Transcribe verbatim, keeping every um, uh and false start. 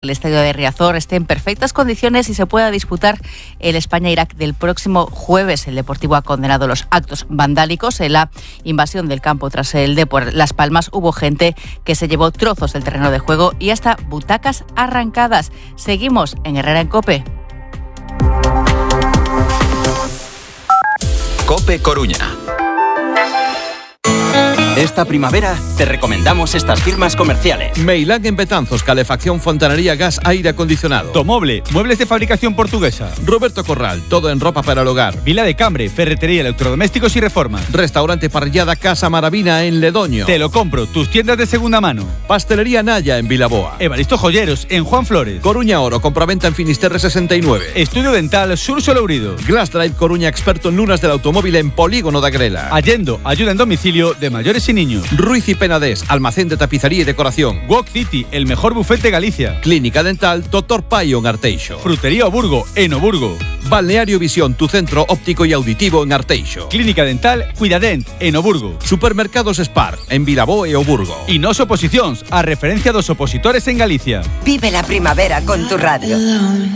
el estadio de Riazor esté en perfectas condiciones y se pueda disputar el España-Irak del próximo jueves. El Deportivo ha condenado los actos vandálicos en la invasión del campo tras el Depor Las Palmas. Hubo gente que se llevó trozos del terreno de juego y hasta butacas arrancadas. Seguimos en Herrera en COPE. COPE Coruña. Esta primavera te recomendamos estas firmas comerciales. Meilán en Betanzos, calefacción, fontanería, gas, aire acondicionado. Tomoble, muebles de fabricación portuguesa. Roberto Corral, todo en ropa para el hogar. Vila de Cambre, ferretería, electrodomésticos y reformas. Restaurante Parrillada Casa Maravina en Ledoño. Te lo compro, tus tiendas de segunda mano. Pastelería Naya en Vilaboa. Evaristo Joyeros en Juan Flores. Coruña Oro, compraventa en Finisterre sesenta y nueve. Estudio Dental Sur Solourido. Glass Drive Coruña, experto en lunas del automóvil en Polígono de Agrela. Allendo, ayuda en domicilio de mayores y niños. Ruiz y Penedés, almacén de tapicería y decoración. Walk City, el mejor buffet de Galicia. Clínica Dental Doctor Payo en Arteixo. Frutería Oburgo en Oburgo. Balneario Visión, tu centro óptico y auditivo en Arteixo. Clínica Dental Cuidadent en Oburgo. Supermercados Spar en Vilaboa e Oburgo. Y Nos Oposicións, a referencia dos opositores en Galicia. Vive la primavera con tu radio.